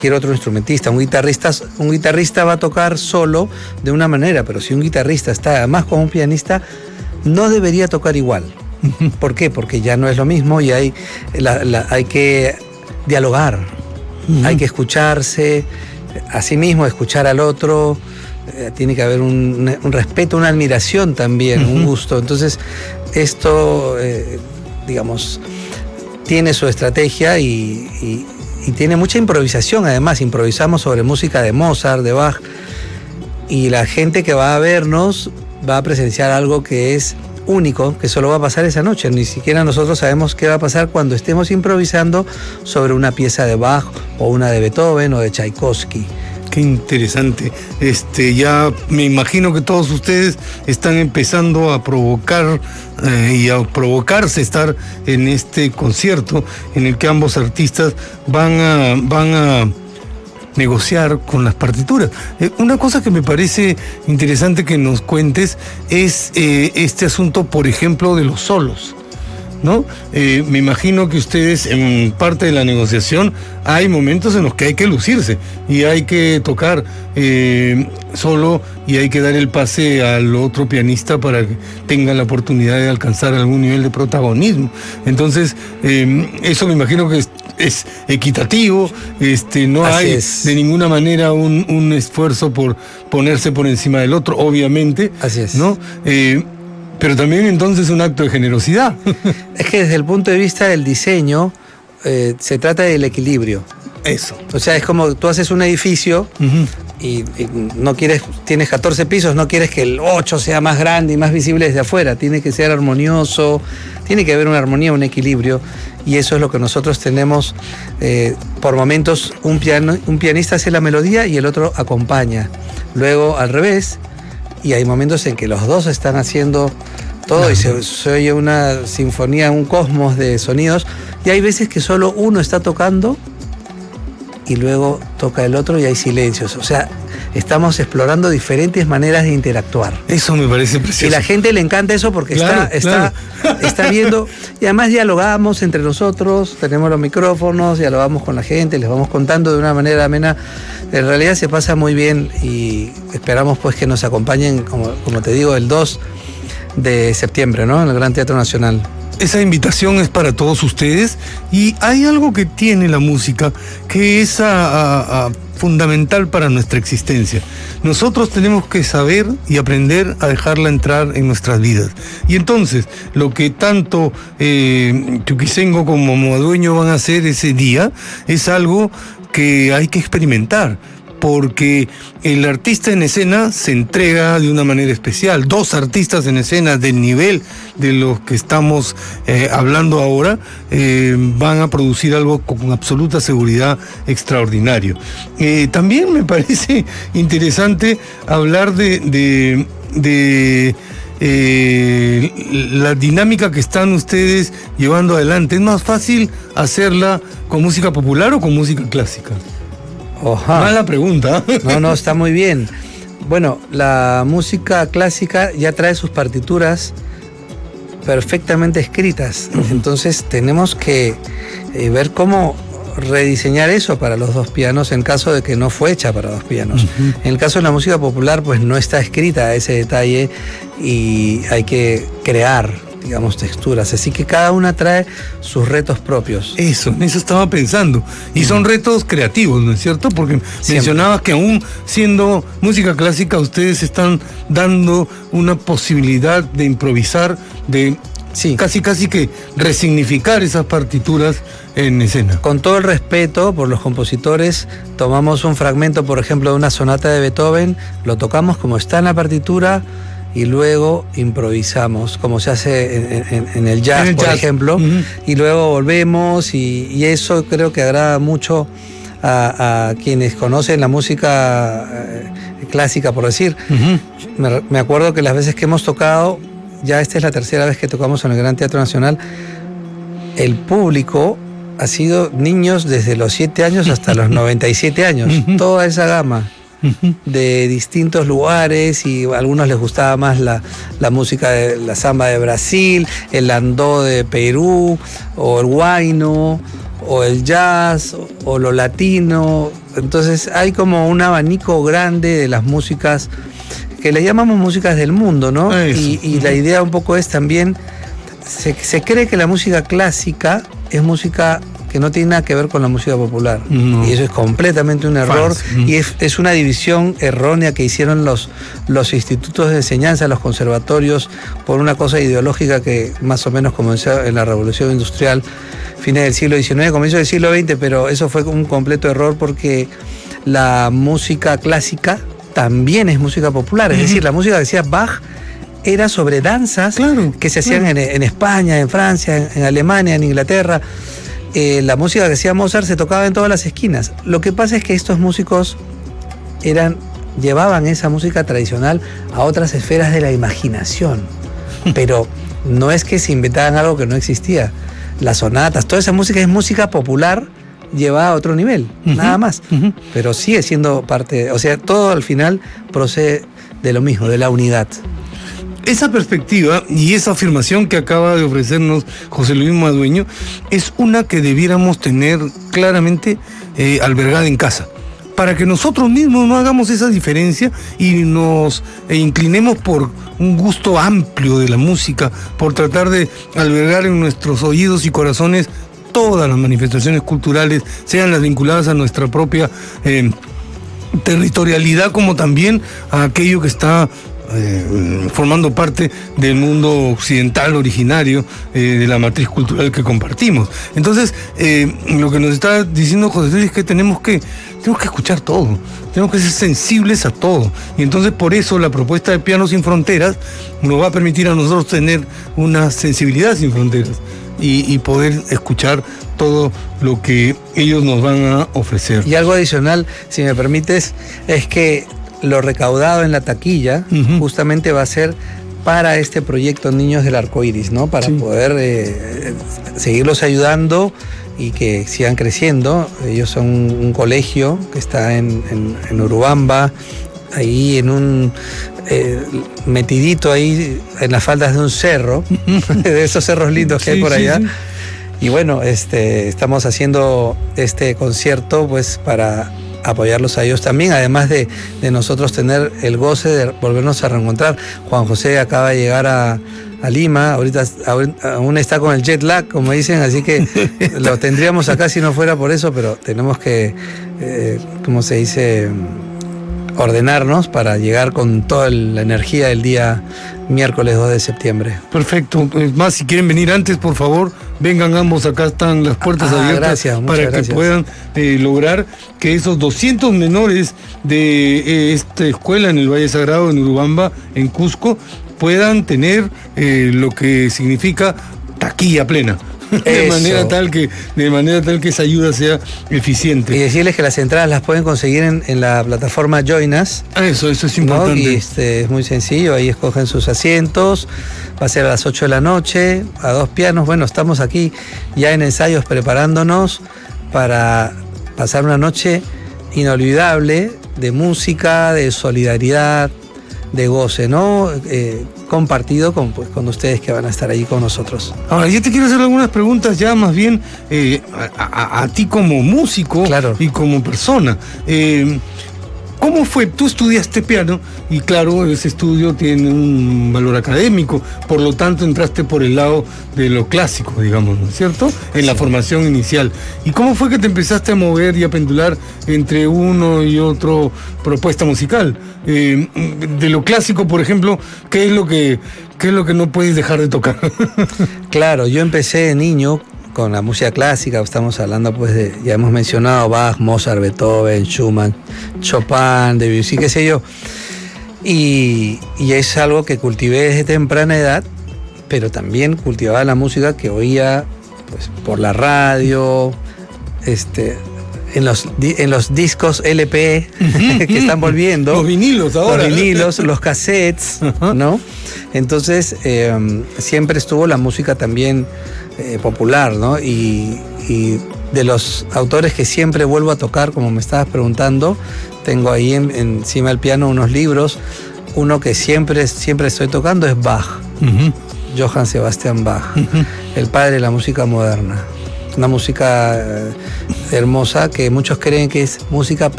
cualquier otro instrumentista. Un guitarrista va a tocar solo de una manera, pero si un guitarrista está además con un pianista, no debería tocar igual. ¿Por qué? Porque ya no es lo mismo y hay que dialogar, hay que escucharse a sí mismo, escuchar al otro, tiene que haber un respeto, una admiración también, un gusto. Entonces, esto, digamos, tiene su estrategia y tiene mucha improvisación. Además, improvisamos sobre música de Mozart, de Bach, y la gente que va a vernos va a presenciar algo que es único, que solo va a pasar esa noche. Ni siquiera nosotros sabemos qué va a pasar cuando estemos improvisando sobre una pieza de Bach o una de Beethoven o de Tchaikovsky. Qué interesante. Ya me imagino que todos ustedes están empezando a provocar y a provocarse estar en este concierto en el que ambos artistas van a negociar con las partituras. Una cosa que me parece interesante que nos cuentes es este asunto, por ejemplo, de los solos, ¿no? Me imagino que ustedes, en parte de la negociación, hay momentos en los que hay que lucirse y hay que tocar solo y hay que dar el pase al otro pianista para que tenga la oportunidad de alcanzar algún nivel de protagonismo. Entonces, eso me imagino que es equitativo, no Así hay es. de ninguna manera un esfuerzo por ponerse por encima del otro, obviamente. Así es. ¿No? Pero también entonces un acto de generosidad. Es que desde el punto de vista del diseño, se trata del equilibrio. Eso. O sea, es como tú haces un edificio y no quieres, tienes 14 pisos, no quieres que el 8 sea más grande y más visible desde afuera, tiene que ser armonioso, tiene que haber una armonía, un equilibrio, y eso es lo que nosotros tenemos. Por momentos un pianista hace la melodía y el otro acompaña, luego al revés, y hay momentos en que los dos están haciendo todo y se oye una sinfonía, un cosmos de sonidos, y hay veces que solo uno está tocando y luego toca el otro y hay silencios. O sea, estamos explorando diferentes maneras de interactuar. Eso me parece precioso. Y a la gente le encanta eso porque Claro. está viendo, y además dialogamos entre nosotros, tenemos los micrófonos, dialogamos con la gente, les vamos contando de una manera amena. En realidad se pasa muy bien y esperamos pues que nos acompañen, como te digo, el 2 de septiembre, ¿no? En el Gran Teatro Nacional. Esa invitación es para todos ustedes, y hay algo que tiene la música que es fundamental para nuestra existencia. Nosotros tenemos que saber y aprender a dejarla entrar en nuestras vidas. Y entonces, lo que tanto Chuquisengo como Moadueño van a hacer ese día es algo que hay que experimentar, porque el artista en escena se entrega de una manera especial. Dos artistas en escena del nivel de los que estamos hablando ahora van a producir algo con absoluta seguridad extraordinario. También me parece interesante hablar de la dinámica que están ustedes llevando adelante. ¿Es más fácil hacerla con música popular o con música clásica? Ojalá. Mala pregunta. No, está muy bien. Bueno, la música clásica ya trae sus partituras perfectamente escritas. Entonces tenemos que ver cómo rediseñar eso para los dos pianos en caso de que no fue hecha para dos pianos. En el caso de la música popular, pues no está escrita ese detalle y hay que crear, digamos, texturas. Así que cada una trae sus retos propios. Eso estaba pensando. Y son retos creativos, ¿no es cierto? Porque mencionabas que aún siendo música clásica, ustedes están dando una posibilidad de improvisar, de casi que resignificar esas partituras en escena. Con todo el respeto por los compositores, tomamos un fragmento, por ejemplo, de una sonata de Beethoven, lo tocamos como está en la partitura, y luego improvisamos, como se hace en el jazz, por ejemplo, y luego volvemos, y eso creo que agrada mucho a quienes conocen la música clásica, por decir. Me acuerdo que las veces que hemos tocado, ya esta es la tercera vez que tocamos en el Gran Teatro Nacional, el público ha sido niños desde los 7 años hasta los 97 años, toda esa gama de distintos lugares, y a algunos les gustaba más la música de la samba de Brasil, el landó de Perú, o el huayno, o el jazz, o lo latino, Entonces hay como un abanico grande de las músicas que le llamamos músicas del mundo, ¿no? Y la idea un poco es también, se cree que la música clásica es música que no tiene nada que ver con la música popular. No. Y eso es completamente un error. Y es una división errónea que hicieron los institutos de enseñanza, los conservatorios, por una cosa ideológica que más o menos comenzó en la Revolución Industrial, fines del siglo XIX, comienzo del siglo XX, pero eso fue un completo error porque la música clásica también es música popular. Es decir, la música que hacía Bach era sobre danzas que se hacían en España, en Francia, en Alemania, en Inglaterra. La música que hacía Mozart se tocaba en todas las esquinas. Lo que pasa es que estos músicos llevaban esa música tradicional a otras esferas de la imaginación. Pero no es que se inventaran algo que no existía. Las sonatas, toda esa música es música popular llevada a otro nivel, nada más. Pero sigue siendo parte, o sea, todo al final procede de lo mismo, de la unidad. Esa perspectiva y esa afirmación que acaba de ofrecernos José Luis Madueño es una que debiéramos tener claramente albergada en casa, para que nosotros mismos no hagamos esa diferencia y nos inclinemos por un gusto amplio de la música, por tratar de albergar en nuestros oídos y corazones todas las manifestaciones culturales, sean las vinculadas a nuestra propia territorialidad, como también a aquello que está formando parte del mundo occidental originario, de la matriz cultural que compartimos. Entonces, lo que nos está diciendo José Luis es que tenemos que escuchar todo, tenemos que ser sensibles a todo. Y entonces por eso la propuesta de Piano Sin Fronteras nos va a permitir a nosotros tener una sensibilidad sin fronteras y poder escuchar todo lo que ellos nos van a ofrecer. Y algo adicional, si me permites, es que lo recaudado en la taquilla justamente va a ser para este proyecto Niños del Arco Iris, ¿no? Para poder seguirlos ayudando y que sigan creciendo. Ellos son un colegio que está en Urubamba, ahí en un metidito ahí en las faldas de un cerro, de esos cerros lindos que hay por allá. Y bueno, estamos haciendo este concierto pues para apoyarlos a ellos también, además de nosotros tener el goce de volvernos a reencontrar. Juan José acaba de llegar a Lima, ahorita aún está con el jet lag, como dicen, así que lo tendríamos acá si no fuera por eso, pero tenemos que, ¿cómo se dice?, ordenarnos para llegar con toda la energía del día miércoles 2 de septiembre. Perfecto. Es más, si quieren venir antes, por favor, vengan ambos, acá están las puertas abiertas para que puedan lograr que esos 200 menores de esta escuela en el Valle Sagrado, en Urubamba, en Cusco, puedan tener lo que significa taquilla plena. De manera tal que esa ayuda sea eficiente. Y decirles que las entradas las pueden conseguir en la plataforma Join Us. Eso es importante. ¿No? Y es muy sencillo, ahí escogen sus asientos, va a ser a las 8 de la noche, a 2 pianos. Bueno, estamos aquí ya en ensayos preparándonos para pasar una noche inolvidable de música, de solidaridad, de goce, ¿no? Compartido con ustedes que van a estar ahí con nosotros. Ahora, yo te quiero hacer algunas preguntas ya más bien a ti como músico y como persona. ¿Cómo fue? Tú estudiaste piano y claro, ese estudio tiene un valor académico, por lo tanto entraste por el lado de lo clásico, digamos, ¿no es cierto? En la formación inicial. ¿Y cómo fue que te empezaste a mover y a pendular entre uno y otro propuesta musical? De lo clásico, por ejemplo, ¿qué es lo que no puedes dejar de tocar? Claro, yo empecé de niño con la música clásica, estamos hablando pues ya hemos mencionado Bach, Mozart, Beethoven, Schumann, Chopin, Debussy, qué sé yo. Y es algo que cultivé desde temprana edad, pero también cultivaba la música que oía pues por la radio, en los discos LP que están volviendo. Los vinilos ahora. Los vinilos, los cassettes, ¿no? Entonces, siempre estuvo la música también popular, ¿no? Y de los autores que siempre vuelvo a tocar, como me estabas preguntando, tengo ahí encima del piano unos libros. Uno que siempre estoy tocando es Bach. Johann Sebastian Bach, el padre de la música moderna. una música hermosa que muchos creen que es música